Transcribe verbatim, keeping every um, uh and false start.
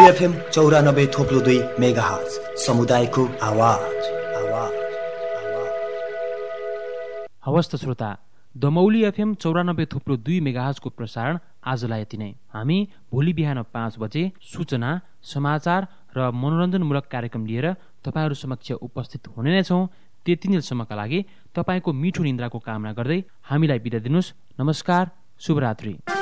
Damauli FM चौरानब्बे थोप्लो दुई megahertz समुदायको आवाज आवाज हवस् त श्रोता, दमौली एफएम चौरानब्बे थोप्लो दुई मेगाहर्जको प्रसारण आजलाई यति नै। हामी भोलि बिहान पाँच बजे सूचना, समाचार र मनोरञ्जनमूलक कार्यक्रम लिएर तपाईँहरू समक्ष उपस्थित हुने नै छौँ। त्यति बेलसम्मका लागि तपाईँको मिठो निन्द्राको कामना गर्दै हामीलाई बिदा दिनुहोस्। नमस्कार, शुभरात्रि।